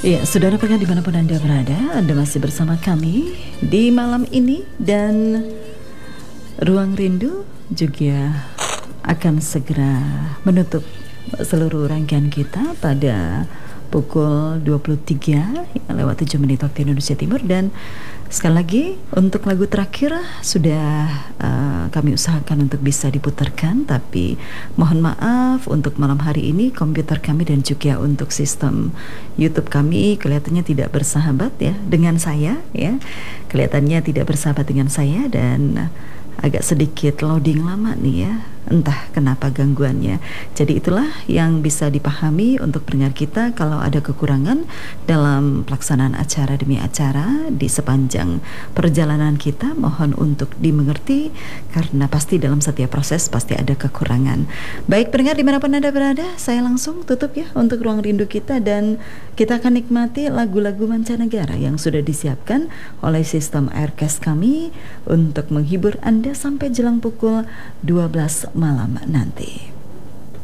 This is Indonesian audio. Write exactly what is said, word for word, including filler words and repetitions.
Ya, saudara pendengar dimanapun Anda berada, Anda masih bersama kami di malam ini dan Ruang Rindu juga akan segera menutup seluruh rangkaian kita pada pukul dua puluh tiga lewat tujuh menit waktu Indonesia Timur. Dan sekali lagi untuk lagu terakhir sudah uh, kami usahakan untuk bisa diputarkan, tapi mohon maaf untuk malam hari ini komputer kami dan juga untuk sistem YouTube kami kelihatannya tidak bersahabat ya dengan saya ya. Kelihatannya tidak bersahabat dengan saya dan agak sedikit loading lama nih ya, entah kenapa gangguannya. Jadi itulah yang bisa dipahami untuk pendengar kita kalau ada kekurangan dalam pelaksanaan acara demi acara di sepanjang perjalanan kita. Mohon untuk dimengerti karena pasti dalam setiap proses pasti ada kekurangan. Baik pendengar dimanapun Anda berada, saya langsung tutup ya untuk ruang rindu kita, dan kita akan nikmati lagu-lagu mancanegara yang sudah disiapkan oleh sistem Aircast kami untuk menghibur Anda sampai jelang pukul dua belas malam nanti.